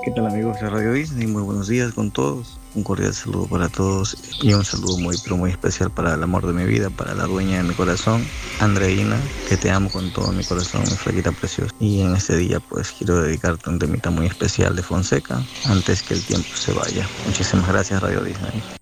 ¿Qué tal amigos de Radio Disney? Muy buenos días con todos. Un cordial saludo para todos y un saludo muy pero muy especial para el amor de mi vida, para la dueña de mi corazón, Andreina, que te amo con todo mi corazón, mi flaquita preciosa. Y en este día pues quiero dedicarte un temita muy especial de Fonseca, antes que el tiempo se vaya. Muchísimas gracias Radio Disney.